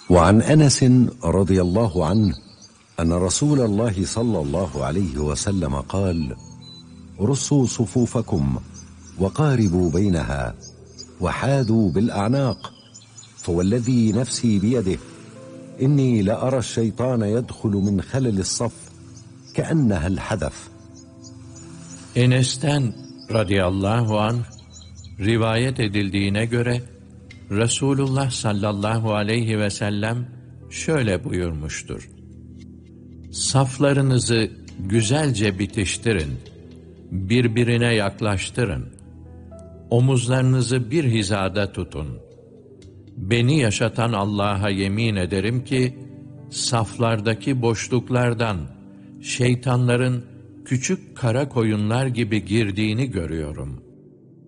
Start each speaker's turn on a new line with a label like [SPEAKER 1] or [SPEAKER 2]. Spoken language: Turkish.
[SPEAKER 1] وعن أنس رضي الله عنه أن رسول الله صلى الله عليه وسلم قال: رصوا صفوفكم وقاربوا بينها وحاذوا بالأعناق، فوالذي نفسي بيده إني لأرى الشيطان يدخل من خلل الصف كأنها الحدث.
[SPEAKER 2] Enes'ten radıyallahu anh rivayet edildiğine göre Resulullah sallallahu aleyhi ve sellem şöyle buyurmuştur: Saflarınızı güzelce bitiştirin, birbirine yaklaştırın, omuzlarınızı bir hizada tutun. Beni yaşatan Allah'a yemin ederim ki, saflardaki boşluklardan şeytanların küçük kara koyunlar gibi girdiğini görüyorum.